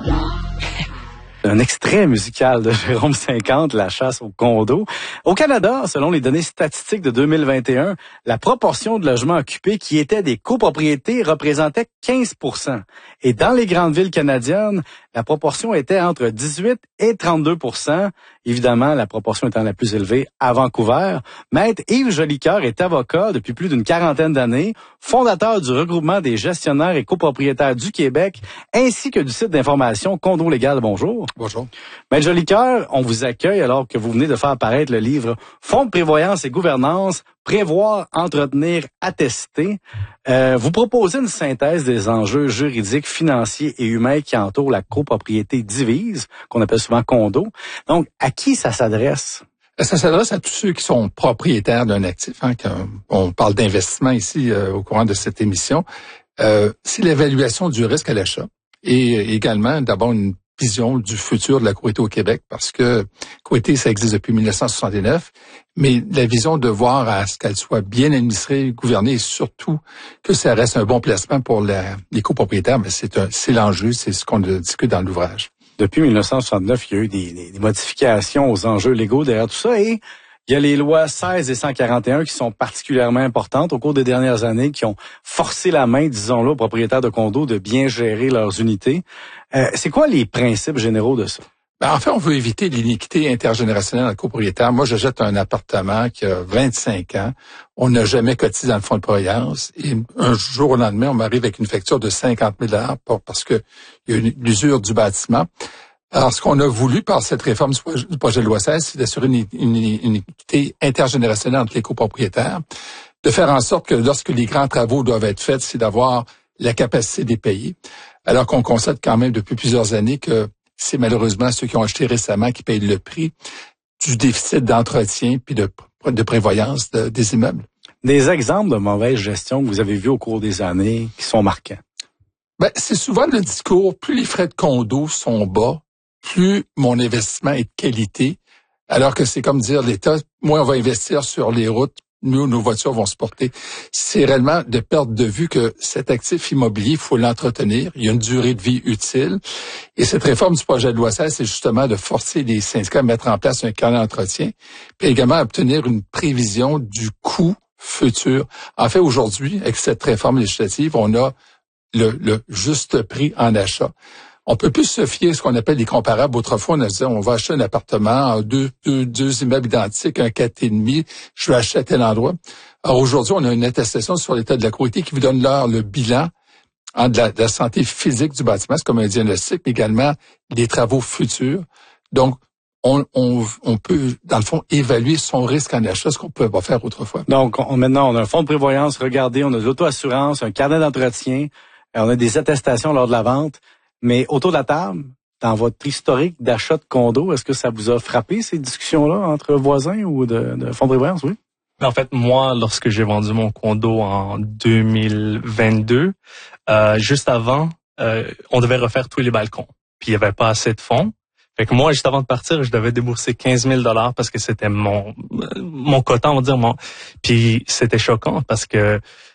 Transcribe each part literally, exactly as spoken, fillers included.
Un extrait musical de Jérôme cinquante, La chasse au condo. Au Canada, selon les données statistiques de deux mille vingt et un, la proportion de logements occupés qui étaient des copropriétés représentait quinze pour cent. Et dans les grandes villes canadiennes, la proportion était entre dix-huit et trente-deux pour cent. Évidemment, la proportion étant la plus élevée à Vancouver. Maître Yves Jolicoeur est avocat depuis plus d'une quarantaine d'années, fondateur du regroupement des gestionnaires et copropriétaires du Québec, ainsi que du site d'information Condo Légal. Bonjour. Bonjour. Maître Jolicoeur, on vous accueille alors que vous venez de faire paraître le livre Fonds de prévoyance et gouvernance, prévoir, entretenir, attester. Euh, vous proposez une synthèse des enjeux juridiques, financiers et humains qui entourent la copropriété divise, qu'on appelle souvent condo. Donc, à qui ça s'adresse? Ça s'adresse à tous ceux qui sont propriétaires d'un actif. Hein, quand on parle d'investissement ici euh, au courant de cette émission. Euh, c'est l'évaluation du risque à l'achat et également d'abord une vision du futur de la copropriété au Québec, parce que copropriété, ça existe depuis mille neuf cent soixante-neuf, mais la vision de voir à ce qu'elle soit bien administrée, gouvernée, et surtout que ça reste un bon placement pour la, les copropriétaires, mais c'est un, c'est l'enjeu, c'est ce qu'on discute dans l'ouvrage. Depuis mille neuf cent soixante-neuf, il y a eu des, des, des modifications aux enjeux légaux derrière tout ça, et il y a les lois seize et cent quarante et un qui sont particulièrement importantes au cours des dernières années, qui ont forcé la main, disons-le, aux propriétaires de condos de bien gérer leurs unités. Euh, c'est quoi les principes généraux de ça? Ben, en fait, on veut éviter l'iniquité intergénérationnelle dans le copropriétaire. Moi, j'achète un appartement qui a vingt-cinq ans. On n'a jamais cotisé dans le fonds de prévoyance. Et un jour au lendemain, on m'arrive avec une facture de cinquante mille dollars parce que il y a une usure du bâtiment. Alors, ce qu'on a voulu par cette réforme du projet de loi seize, c'est d'assurer une, une, une équité intergénérationnelle entre les copropriétaires, de faire en sorte que lorsque les grands travaux doivent être faits, c'est d'avoir la capacité de les payer. Alors qu'on constate quand même depuis plusieurs années que c'est malheureusement ceux qui ont acheté récemment qui payent le prix du déficit d'entretien puis de, de prévoyance de, des immeubles. Des exemples de mauvaise gestion que vous avez vus au cours des années qui sont marquants? Ben, c'est souvent le discours, plus les frais de condo sont bas, plus mon investissement est de qualité, alors que c'est comme dire l'État, moins on va investir sur les routes, mieux nos voitures vont se porter. C'est réellement de perdre de vue que cet actif immobilier, il faut l'entretenir, il y a une durée de vie utile. Et cette réforme du projet de loi seize, c'est justement de forcer les syndicats à mettre en place un calendrier d'entretien, puis également à obtenir une prévision du coût futur. En fait, aujourd'hui, avec cette réforme législative, on a le, le juste prix en achat. On peut plus se fier à ce qu'on appelle les comparables. Autrefois, on disait, on va acheter un appartement, deux, deux, deux immeubles identiques, un quatre et demi, je vais acheter à tel endroit. Alors aujourd'hui, on a une attestation sur l'état de la copropriété qui vous donne là le bilan hein, de, la, de la santé physique du bâtiment, c'est comme un diagnostic, mais également les travaux futurs. Donc, on, on, on peut, dans le fond, évaluer son risque en achat, ce qu'on ne pouvait pas faire autrefois. Donc, on, maintenant, on a un fonds de prévoyance, regardez, on a de l'auto-assurance, un carnet d'entretien, on a des attestations lors de la vente. Mais autour de la table, dans votre historique d'achat de condo, est-ce que ça vous a frappé, ces discussions-là, entre voisins ou de, de fonds de prévoyance, oui? En fait, moi, lorsque j'ai vendu mon condo en deux mille vingt-deux, euh, juste avant, euh, on devait refaire tous les balcons. Puis il n'y avait pas assez de fonds. Fait que moi, juste avant de partir, je devais débourser quinze mille dollars parce que c'était mon mon quota, on va dire. Mon... Puis c'était choquant parce que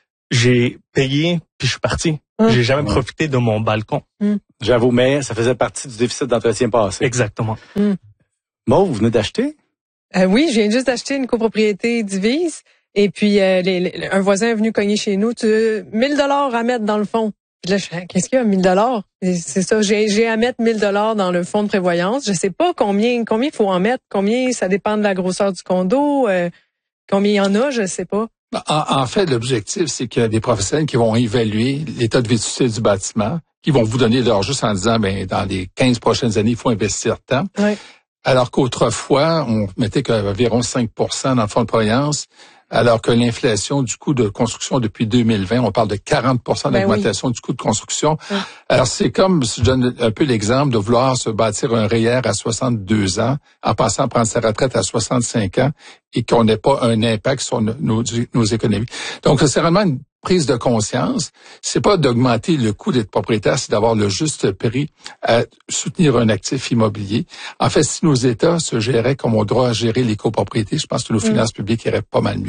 j'ai payé, puis je suis parti. Mmh. J'ai jamais profité de mon balcon. Mmh. J'avoue, mais ça faisait partie du déficit d'entretien passé. Exactement. Mmh. Bon, vous venez d'acheter? Euh, oui, je viens juste d'acheter une copropriété divise. Et puis, euh, les, les, un voisin est venu cogner chez nous. Tu mille dollars à mettre dans le fond. Puis là, je fais, qu'est-ce qu'il y a, mille dollars? C'est ça, j'ai, j'ai à mettre mille dollars dans le fonds de prévoyance. Je sais pas combien combien il faut en mettre. Combien, ça dépend de la grosseur du condo. Euh, combien il y en a, je sais pas. En, en fait, l'objectif, c'est qu'il y a des professionnels qui vont évaluer l'état de vétusté du bâtiment, qui vont vous donner leur juste en disant, ben dans les quinze prochaines années, il faut investir tant. Oui. Alors qu'autrefois, on mettait qu'environ cinq pour cent dans le fonds de prévoyance, alors que l'inflation du coût de construction depuis deux mille vingt, on parle de quarante pour cent d'augmentation ben oui. du coût de construction. Oui. Alors c'est comme, je donne un peu l'exemple de vouloir se bâtir un R E E R à soixante-deux ans, en passant à prendre sa retraite à soixante-cinq ans, et qu'on n'ait pas un impact sur nos, nos, nos économies. Donc c'est vraiment une prise de conscience. C'est pas d'augmenter le coût d'être propriétaire, c'est d'avoir le juste prix à soutenir un actif immobilier. En fait, si nos États se géraient comme on doit gérer les copropriétés, je pense que nos mmh. finances publiques iraient pas mal mieux.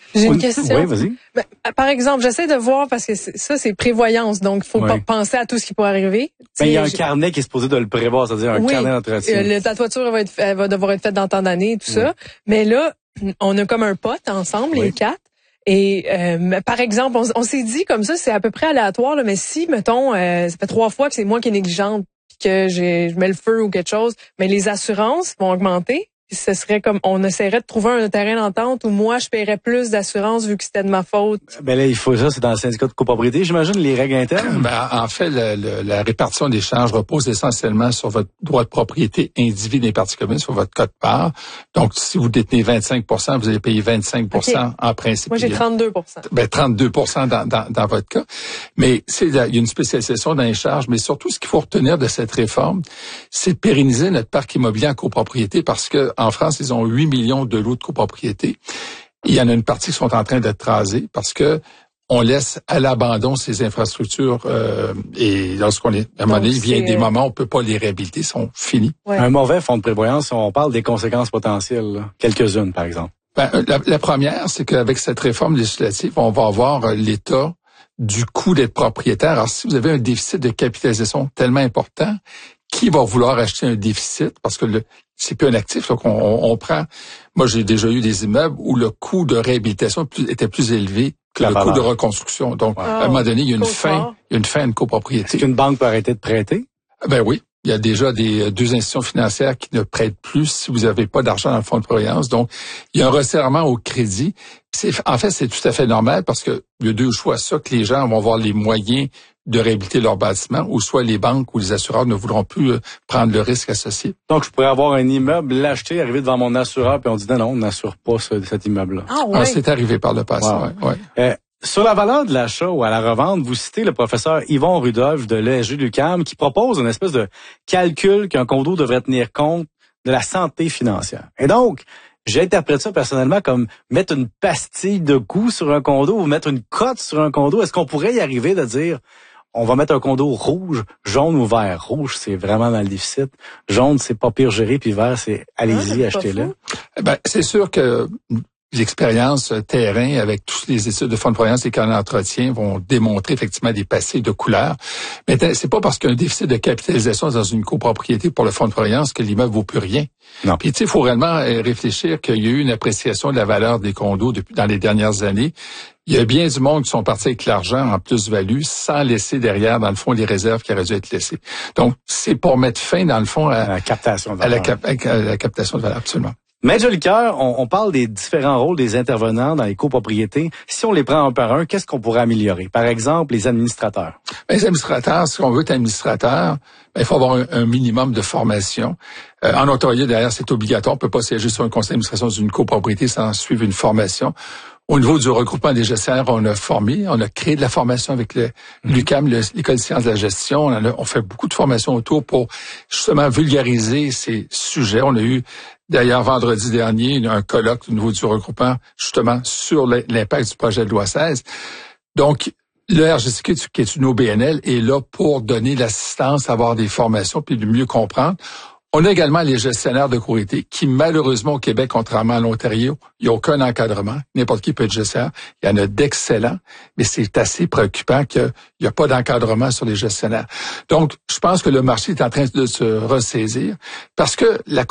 J'ai une question. Oui, vas-y. Ben, par exemple, j'essaie de voir, parce que ça, c'est prévoyance, donc il faut oui. pas penser à tout ce qui pourrait arriver. Ben, il y a un carnet qui est supposé de le prévoir, c'est-à-dire un oui, carnet d'entretien. Euh, ta toiture elle va, être, elle va devoir être faite dans tant d'années, tout oui. ça. Mais là, on a comme un pote ensemble, oui. les quatre. Et euh, par exemple, on, on s'est dit comme ça, c'est à peu près aléatoire, là, mais si, mettons, euh, ça fait trois fois que c'est moi qui est négligente, puis que j'ai, je mets le feu ou quelque chose, mais les assurances vont augmenter. Ce serait comme, on essaierait de trouver un terrain d'entente où moi, je paierais plus d'assurance vu que c'était de ma faute. Ben là, il faut ça, c'est dans le syndicat de copropriété, j'imagine, les règles internes? Ben, en fait, le, le, la répartition des charges repose essentiellement sur votre droit de propriété individu des parties communes, sur votre quote-part. Donc, si vous détenez vingt-cinq pour cent, vous allez payer vingt-cinq pour cent okay. en principe. Moi, j'ai trente-deux pour cent. Ben, trente-deux pour cent dans, dans, dans votre cas. Mais c'est, il y a une spécialisation dans les charges. Mais surtout, ce qu'il faut retenir de cette réforme, c'est de pérenniser notre parc immobilier en copropriété parce que en France, ils ont huit millions de lots de copropriété. Il y en a une partie qui sont en train d'être rasés parce que on laisse à l'abandon ces infrastructures euh, et lorsqu'on est à un moment donné, il vient des moments où on peut pas les réhabiliter, ils sont finis. Ouais. Un mauvais fonds de prévoyance, on parle des conséquences potentielles, là. Quelques-unes par exemple. Ben, la, la première, c'est qu'avec cette réforme législative, on va avoir l'état du coût d'être propriétaire. Alors, si vous avez un déficit de capitalisation tellement important, qui va vouloir acheter un déficit? Parce que le, c'est plus un actif. Donc, on, on, on prend... Moi, j'ai déjà eu des immeubles où le coût de réhabilitation était plus élevé que le coût de reconstruction. Donc, oh, à un moment donné, il y a une fin, il y a une fin à une copropriété. Est-ce qu'une banque peut arrêter de prêter? Ben oui. Il y a déjà des deux institutions financières qui ne prêtent plus si vous n'avez pas d'argent dans le fonds de prévoyance. Donc, il y a un resserrement au crédit. C'est, en fait, c'est tout à fait normal parce que il y a deux choix. Ça, que les gens vont avoir les moyens de réhabiliter leur bâtiment, ou soit les banques ou les assureurs ne voudront plus prendre le risque associé. Donc, je pourrais avoir un immeuble, l'acheter, arriver devant mon assureur, puis on dit non, non, on n'assure pas ce, cet immeuble-là. Ah ouais. Ah, c'est arrivé par le passé, wow. ouais. ouais. Euh, Sur la valeur de l'achat ou à la revente, vous citez le professeur Yvon Rudolph de l'E S G de l'U Q A M qui propose une espèce de calcul qu'un condo devrait tenir compte de la santé financière. Et donc, j'interprète ça personnellement comme mettre une pastille de coût sur un condo ou mettre une cote sur un condo. Est-ce qu'on pourrait y arriver de dire, on va mettre un condo rouge, jaune ou vert? Rouge, c'est vraiment dans le déficit. Jaune, c'est pas pire géré, puis vert, c'est allez-y, ah, achetez-le. Ben, c'est sûr que l'expérience terrain avec toutes les études de fonds de prévoyance et canaux d'entretien vont démontrer effectivement des pastilles de couleur. Mais c'est pas parce qu'il y a un déficit de capitalisation dans une copropriété pour le fonds de prévoyance que l'immeuble vaut plus rien. Non. Puis tu sais, il faut réellement réfléchir qu'il y a eu une appréciation de la valeur des condos depuis dans les dernières années. Il y a bien du monde qui sont partis avec l'argent en plus-value sans laisser derrière, dans le fond, les réserves qui auraient dû être laissées. Donc, c'est pour mettre fin, dans le fond, à, à la captation de valeur. À la, cap, à la captation de valeur, absolument. Maître Jolicoeur, on, on parle des différents rôles des intervenants dans les copropriétés. Si on les prend un par un, qu'est-ce qu'on pourrait améliorer? Par exemple, les administrateurs. Les administrateurs, si on veut être administrateur, ben, il faut avoir un, un minimum de formation. Euh, en Ontario, d'ailleurs, c'est obligatoire. On peut pas siéger sur un conseil d'administration d'une copropriété sans suivre une formation. Au niveau du regroupement des gestionnaires, on a formé, on a créé de la formation avec le, mmh. l'U Q A M, le, l'École des sciences de la gestion. On, a, on fait beaucoup de formations autour pour justement vulgariser ces sujets. On a eu d'ailleurs vendredi dernier un colloque au niveau du regroupement justement sur l'impact du projet de loi seize. Donc, le R G C Q, qui est une O B N L, est là pour donner l'assistance, avoir des formations puis de mieux comprendre. On a également les gestionnaires de copropriété qui, malheureusement, au Québec, contrairement à l'Ontario, il n'y a aucun encadrement. N'importe qui peut être gestionnaire. Il y en a d'excellents, mais c'est assez préoccupant qu'il n'y a pas d'encadrement sur les gestionnaires. Donc, je pense que le marché est en train de se ressaisir parce que la